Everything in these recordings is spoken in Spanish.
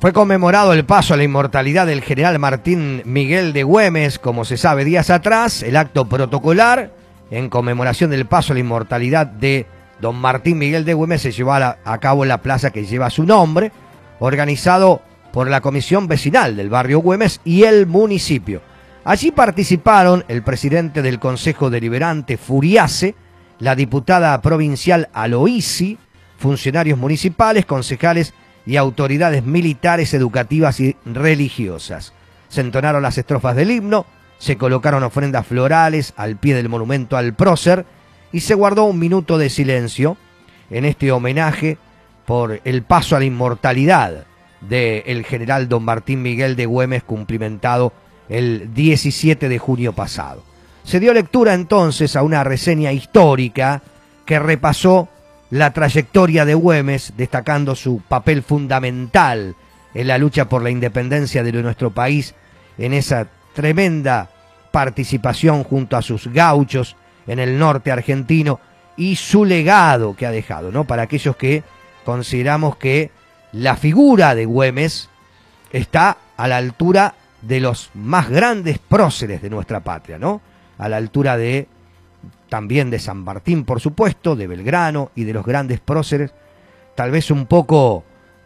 Fue conmemorado el paso a la inmortalidad del general Martín Miguel de Güemes, como se sabe días atrás, el acto protocolar en conmemoración del paso a la inmortalidad de don Martín Miguel de Güemes se llevó a cabo en la plaza que lleva su nombre, organizado por la Comisión Vecinal del barrio Güemes y el municipio. Allí participaron el presidente del Consejo Deliberante Furiase, la diputada provincial Aloisi, funcionarios municipales, concejales y autoridades militares, educativas y religiosas. Se entonaron las estrofas del himno, se colocaron ofrendas florales al pie del monumento al prócer y se guardó un minuto de silencio en este homenaje por el paso a la inmortalidad del general don Martín Miguel de Güemes, cumplimentado el 17 de junio pasado. Se dio lectura entonces a una reseña histórica que repasó la trayectoria de Güemes, destacando su papel fundamental en la lucha por la independencia de nuestro país, en esa tremenda participación junto a sus gauchos en el norte argentino y su legado que ha dejado, ¿no? Para aquellos que consideramos que la figura de Güemes está a la altura de los más grandes próceres de nuestra patria, ¿no? A la altura de también de San Martín, por supuesto, de Belgrano y de los grandes próceres, tal vez un poco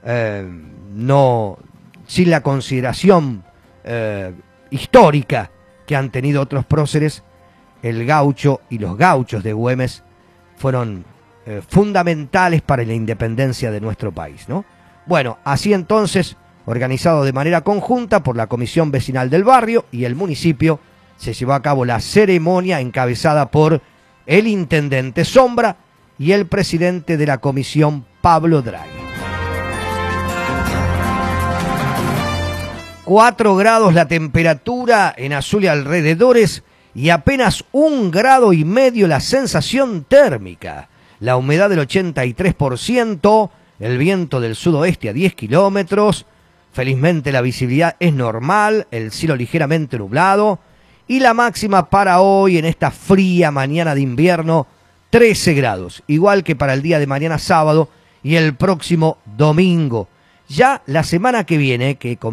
no sin la consideración histórica que han tenido otros próceres. El gaucho y los gauchos de Güemes fueron fundamentales para la independencia de nuestro país, ¿no? Bueno, así entonces, organizado de manera conjunta por la Comisión Vecinal del barrio y el municipio, se llevó a cabo la ceremonia encabezada por el intendente Sombra y el presidente de la comisión, Pablo Draghi. 4 grados la temperatura en Azul y alrededores y apenas 1,5 grados la sensación térmica. La humedad del 83%, el viento del sudoeste a 10 kilómetros. Felizmente la visibilidad es normal, el cielo ligeramente nublado. Y la máxima para hoy, en esta fría mañana de invierno, 13 grados. Igual que para el día de mañana sábado y el próximo domingo. Ya la semana que viene, que